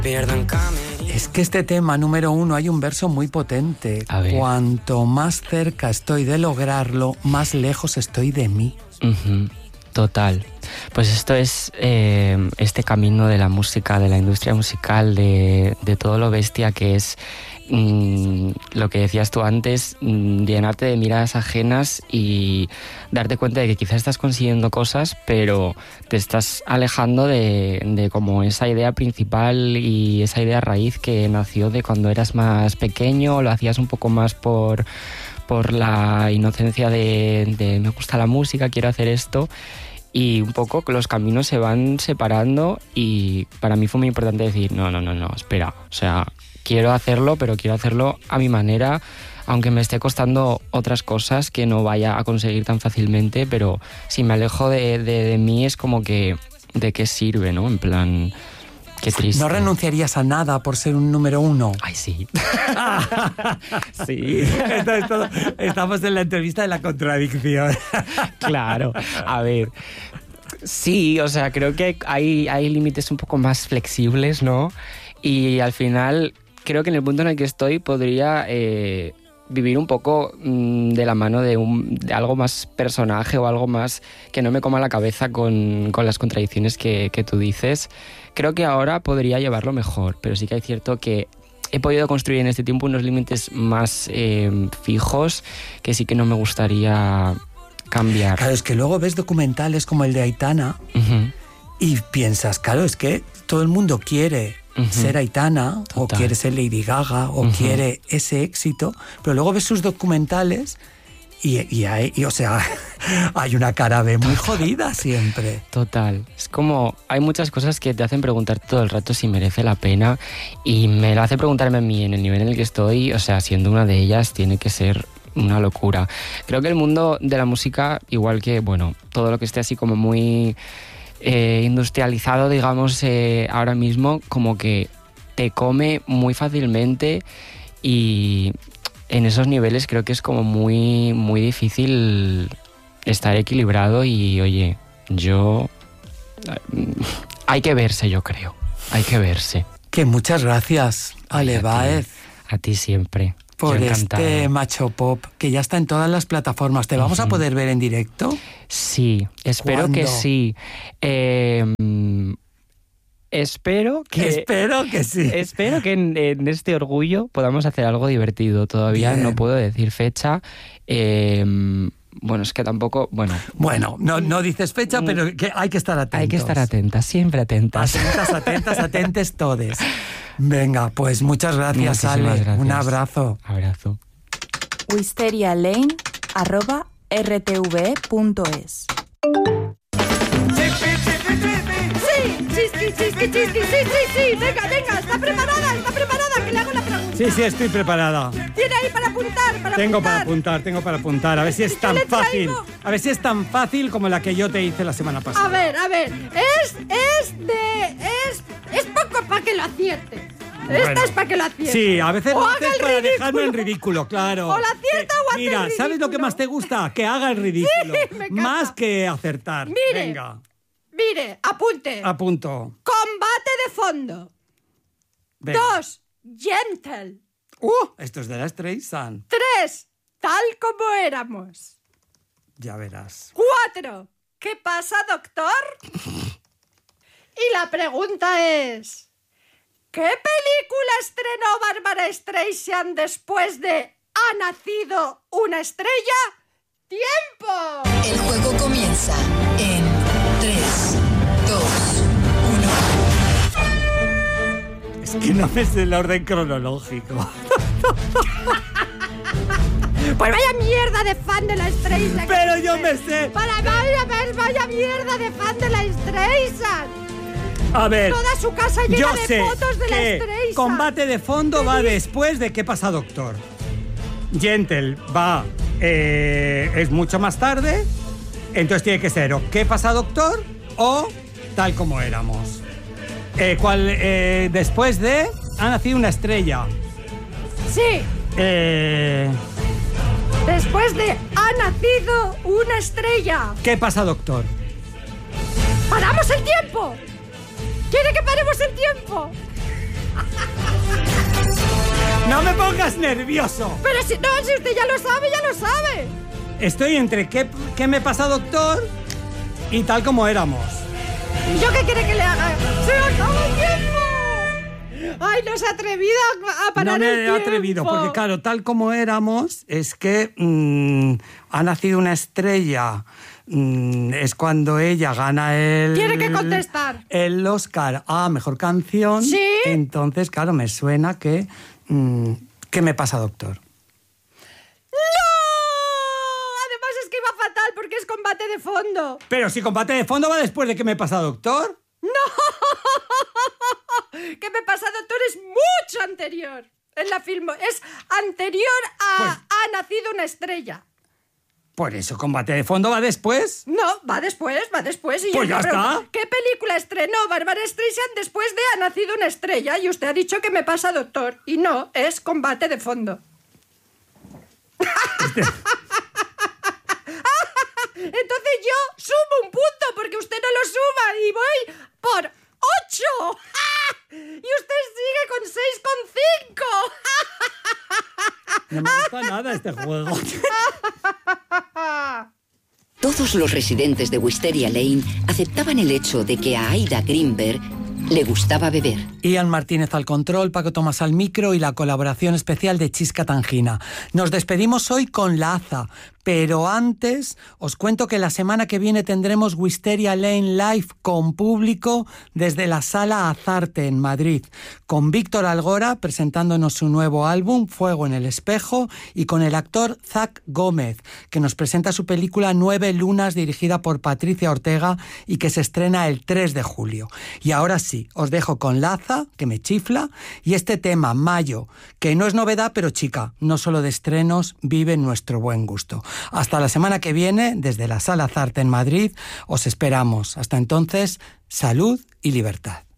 Es que este tema número 1 hay un verso muy potente. Cuanto más cerca estoy de lograrlo, más lejos estoy de mí. Uh-huh. Total. Pues esto es este camino de la música, de la industria musical, de todo lo bestia que es lo que decías tú antes, llenarte de miradas ajenas y darte cuenta de que quizás estás consiguiendo cosas, pero te estás alejando de como esa idea principal y esa idea raíz que nació de cuando eras más pequeño, lo hacías un poco más por la inocencia de me gusta la música, quiero hacer esto. Y un poco los caminos se van separando y para mí fue muy importante decir no, espera, o sea, quiero hacerlo, pero quiero hacerlo a mi manera, aunque me esté costando otras cosas que no vaya a conseguir tan fácilmente, pero si me alejo de mí es como que ¿de qué sirve, no? En plan, qué triste. ¿No renunciarías a nada por ser un número 1? Ay, sí. Sí. Estamos en la entrevista de la contradicción. Claro, a ver. Sí, o sea, creo que hay límites un poco más flexibles, ¿no? Y al final, creo que en el punto en el que estoy podría vivir un poco de la mano de algo más personaje o algo más que no me coma la cabeza con las contradicciones que tú dices. Creo que ahora podría llevarlo mejor, pero sí que hay cierto que he podido construir en este tiempo unos límites más fijos que sí que no me gustaría cambiar. Claro, es que luego ves documentales como el de Aitana y piensas, claro, es que todo el mundo quiere ser Aitana, o quiere ser Lady Gaga, o quiere ese éxito, pero luego ves sus documentales y o sea, hay una cara B muy jodida siempre. Total. Es como, hay muchas cosas que te hacen preguntarte todo el rato si merece la pena, y me lo hace preguntarme a mí en el nivel en el que estoy, o sea, siendo una de ellas tiene que ser una locura. Creo que el mundo de la música, igual que, bueno, todo lo que esté así como muy industrializado, digamos, ahora mismo, como que te come muy fácilmente, y en esos niveles creo que es como muy, muy difícil estar equilibrado. Y oye, hay que verse, yo creo, hay que verse. Que muchas gracias, Ale Báez. A ti siempre. Por este Macho Pop, que ya está en todas las plataformas. ¿Te vamos a poder ver en directo? Sí, espero ¿Cuándo? que sí. Espero que sí. Espero que en este orgullo podamos hacer algo divertido. Todavía no puedo decir fecha. Bueno, es que tampoco... Bueno, no dices fecha, pero que hay que estar atentos. Hay que estar atentas, siempre atentas. Atentes todes. Venga, pues muchas gracias, Ale. Gracias. Un abrazo. Abrazo. wisterialane@rtve.es. Sí. Venga, ¿está preparada? Que le hago la pregunta. Sí, estoy preparada. ¿Tiene ahí para apuntar? Tengo para apuntar. A ver si es tan fácil. A ver si es tan fácil como la que yo te hice la semana pasada. A ver. Es poco para que lo acierte. Esta es para que lo acierte. Sí, a veces lo haces para ridículo. dejarme en ridículo, claro. O la acierta o hace el Mira, ridículo. ¿sabes lo que más te gusta? Que haga el ridículo. Sí, me encanta. Más que acertar. Mire, apunte. Apunto. Combate de fondo. Venga. 2. Gentle. Esto es de la Streisand. 3. Tal como éramos. Ya verás. 4. ¿Qué pasa, doctor? Y la pregunta es... ¿qué película estrenó Bárbara Streisand después de ¿Ha nacido una estrella? ¡Tiempo! El juego comienza en 3, 2, 1. Es que no ves el orden cronológico. Pues vaya mierda de fan de la Streisand. Pero yo me sé. Vaya mierda de fan de la Streisand. A ver, toda su casa llena yo de sé fotos de la que Streisand. Combate de fondo va después de ¿Qué pasa, doctor? Gentle va es mucho más tarde, entonces tiene que ser o ¿Qué pasa, doctor? O Tal como éramos. Después de Ha nacido una estrella. Sí. Después de Ha nacido una estrella. ¿Qué pasa, doctor? ¡Paramos el tiempo! ¿Quiere que paremos el tiempo? No me pongas nervioso. Pero si no, si usted ya lo sabe, ya lo sabe. Estoy entre qué me pasa, doctor, y tal como éramos. ¿Y yo qué quiere que le haga? ¡Se acaba el tiempo! ¡Ay, no se ha atrevido a parar el tiempo! No me el he tiempo. atrevido, porque claro, tal como éramos, es que ha nacido una estrella. Es cuando ella gana el... Tiene que contestar. El Oscar a Mejor Canción. ¿Sí? Entonces, claro, me suena que... ¿qué me pasa, doctor? ¡No! Además es que iba fatal porque es combate de fondo. Pero si combate de fondo va después de ¿qué me pasa, doctor? ¡No! ¿Qué me pasa, doctor? Es mucho anterior. En la film es anterior a Pues- Ha nacido una estrella. Por eso combate de fondo va después. No, va después. Y Pues yo ya le pregunto, está. ¿qué película estrenó Bárbara Streisand después de Ha nacido una estrella? Y usted ha dicho que me pasa, doctor. Y no, es combate de fondo. Entonces yo sumo un punto porque usted no lo suma y voy por 8. Y usted sigue con 6,5. No me gusta nada este juego. Todos los residentes de Wisteria Lane aceptaban el hecho de que a Aida Greenberg le gustaba beber. Ian Martínez al control, Paco Tomás al micro y la colaboración especial de Chisca Tangina. Nos despedimos hoy con Laza, pero antes os cuento que la semana que viene tendremos Wisteria Lane Live con público desde la Sala Azarte en Madrid, con Víctor Algora presentándonos su nuevo álbum Fuego en el Espejo y con el actor Zach Gómez, que nos presenta su película 9 Lunas dirigida por Patricia Ortega y que se estrena el 3 de julio. Y ahora sí, os dejo con Laza, que me chifla, y este tema, Mayo, que no es novedad, pero chica, no solo de estrenos vive nuestro buen gusto. Hasta la semana que viene, desde la Sala Azarte en Madrid, os esperamos. Hasta entonces, salud y libertad.